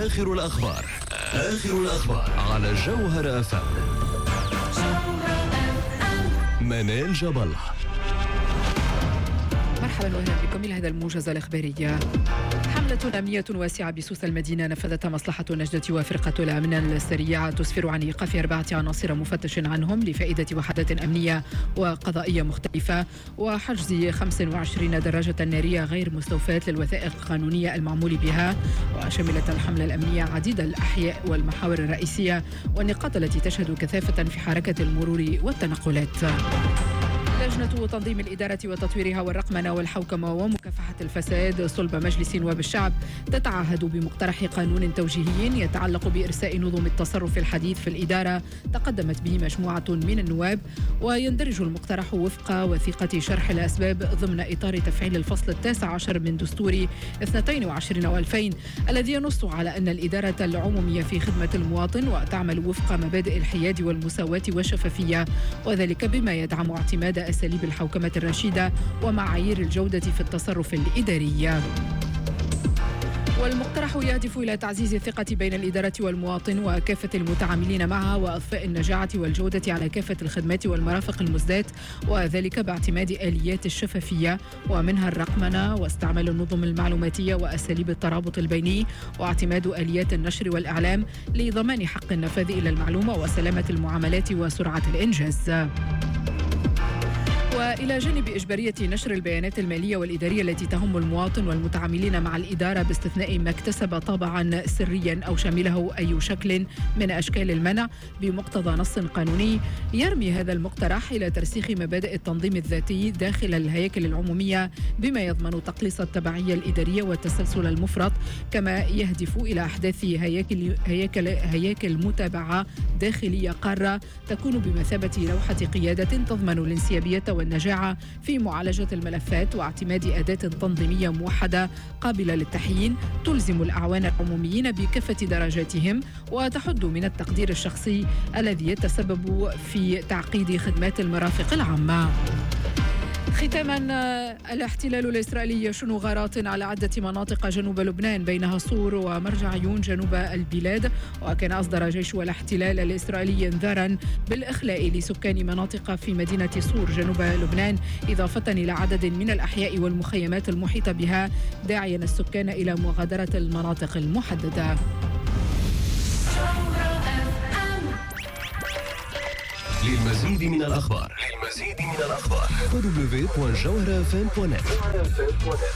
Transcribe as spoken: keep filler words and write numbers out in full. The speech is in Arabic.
آخر الأخبار آخر الأخبار على جوهر أف أم. منال جبل. مرحبا وأهلا بكم إلى هذا الموجز الإخباري. حملة أمنية واسعة بسوس المدينة نفذتها مصلحة النجدة وفرقة الأمن السريعة تسفر عن إيقاف أربعة عناصر مفتش عنهم لفائدة وحدات أمنية وقضائية مختلفة، وحجز خمس وعشرين دراجة نارية غير مستوفاة للوثائق القانونية المعمول بها. وشملت الحملة الأمنية عديد الأحياء والمحاور الرئيسية والنقاط التي تشهد كثافة في حركة المرور والتنقلات. لجنة تنظيم الإدارة وتطويرها والرقمنة والحوكمة ومكافحة الفساد صلب مجلس نواب الشعب تتعهد بمقترح قانون توجيهي يتعلق بإرساء نظم التصرف الحديث في الإدارة تقدمت به مجموعة من النواب، ويندرج المقترح وفق وثيقة شرح الأسباب ضمن إطار تفعيل الفصل التاسع عشر من دستور اثنين وعشرين وألفين الذي ينص على أن الإدارة العمومية في خدمة المواطن وتعمل وفق مبادئ الحياد والمساواة والشفافية، وذلك بما يدعم اعتماد أساليب الحوكمة الرشيدة ومعايير الجودة في التصرف الإداري. والمقترح يهدف إلى تعزيز الثقة بين الإدارة والمواطن وكافة المتعاملين معها وإضفاء النجاعة والجودة على كافة الخدمات والمرافق المزدات، وذلك باعتماد آليات الشفافية ومنها الرقمنة واستعمال النظم المعلوماتية وأساليب الترابط البيني واعتماد آليات النشر والإعلام لضمان حق النفاذ إلى المعلومة وسلامة المعاملات وسرعة الإنجاز. وإلى جانب إجبارية نشر البيانات المالية والإدارية التي تهم المواطن والمتعاملين مع الإدارة باستثناء ما اكتسب طابعا سريا أو شمله أي شكل من أشكال المنع بمقتضى نص قانوني، يرمي هذا المقترح إلى ترسيخ مبادئ التنظيم الذاتي داخل الهياكل العمومية بما يضمن تقليص التبعية الإدارية والتسلسل المفرط، كما يهدف إلى أحداث هياكل, هياكل, هياكل متابعة داخلية قارة تكون بمثابة لوحة قيادة تضمن الانسيابية والنجاعة في معالجة الملفات واعتماد أداة تنظيمية موحدة قابلة للتحيين تلزم الأعوان العموميين بكافة درجاتهم وتحد من التقدير الشخصي الذي يتسبب في تعقيد خدمات المرافق العامة. ختاما، الاحتلال الإسرائيلي يشن غارات على عدة مناطق جنوب لبنان بينها صور ومرجع عيون جنوب البلاد، وكان أصدر جيش الاحتلال الإسرائيلي انذارا بالإخلاء لسكان مناطق في مدينة صور جنوب لبنان إضافة إلى عدد من الأحياء والمخيمات المحيطة بها، داعيا السكان إلى مغادرة المناطق المحددة. للمزيد من الأخبار للمزيد من الأخبار دبليو دبليو دبليو دوت جوهر اف ام دوت نت.